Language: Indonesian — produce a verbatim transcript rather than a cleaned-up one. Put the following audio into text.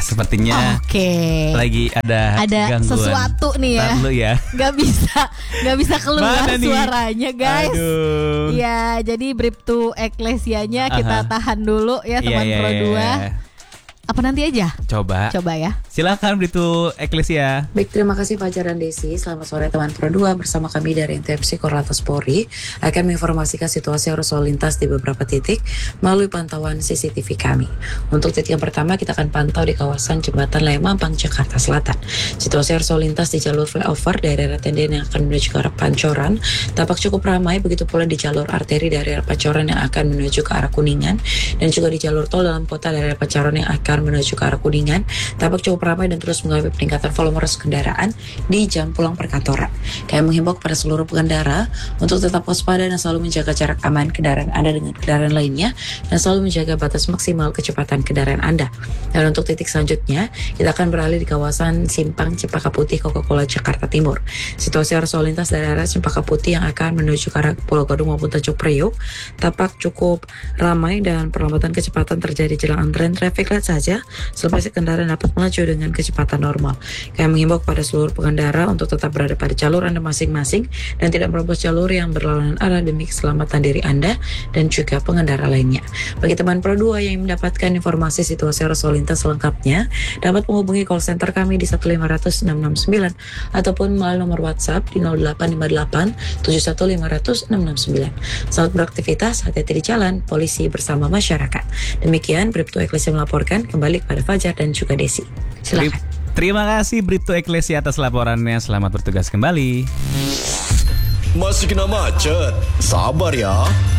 Sepertinya Oke. lagi ada Ada gangguan. sesuatu nih ya. Ntar dulu ya. Gak bisa, gak bisa keluar Mana nih? suaranya guys. Aduh. Ya, jadi Bribtu Eklesianya kita Aha. tahan dulu ya teman Iya, Pro iya, dua. iya. Apa nanti aja? Coba. Coba ya. Silakan Bribtu Eklesia. Baik, terima kasih Fajar dan Desi. Selamat sore teman Pro dua. Bersama kami dari N T M C Korlantas Polri akan menginformasikan situasi arus lalu lintas di beberapa titik melalui pantauan C C T V kami. Untuk titik yang pertama kita akan pantau di kawasan Jembatan Layang Mampang, Jakarta Selatan. Situasi arus lalu lintas di jalur flyover dari arah Tendian yang akan menuju ke arah Pancoran tampak cukup ramai, begitu pula di jalur arteri dari arah Pancoran yang akan menuju ke arah Kuningan, dan juga di jalur tol dalam kota dari arah Pancoran yang akan menuju ke arah Kuningan tampak cukup ramai dan terus mengalami peningkatan volume arus kendaraan di jam pulang perkantoran. Kami menghimbau kepada seluruh pengendara untuk tetap waspada dan selalu menjaga jarak aman kendaraan Anda dengan kendaraan lainnya dan selalu menjaga batas maksimal kecepatan kendaraan Anda. Dan untuk titik selanjutnya, kita akan beralih di kawasan Simpang Cempaka Putih, Coca-Cola, Jakarta Timur. Situasi arus lalu lintas dari arah Cempaka Putih yang akan menuju ke arah Pulau Gadung maupun Tanjung Priok tampak cukup ramai dan perlambatan kecepatan terjadi jelang antrean traffic light saja, selepas kendaraan dapat melaju dengan kecepatan normal. Kami menghimbau kepada seluruh pengendara untuk tetap berada pada jalur Anda masing-masing dan tidak menerobos jalur yang berlawanan arah demi keselamatan diri Anda dan juga pengendara lainnya. Bagi teman Pro dua yang mendapatkan informasi situasi arus lalu lintas selengkapnya, dapat menghubungi call center kami di satu lima nol nol enam enam sembilan ataupun melalui nomor WhatsApp di nol delapan lima delapan tujuh satu lima nol nol enam enam sembilan. Selamat beraktivitas, hati-hati di jalan, polisi bersama masyarakat. Demikian Bribtu Eklesia melaporkan, kembali kepada Fajar dan juga Desi. Silakan. Terima kasih Bribtu Eklesia atas laporannya. Selamat bertugas kembali. Masih kena macet? Sabar ya.